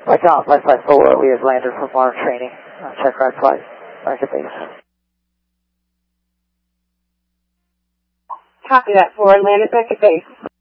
Flight Tom, Flight 4, we have landed from arm training. Check right flight, back at base. Copy that, 4, landed back at base.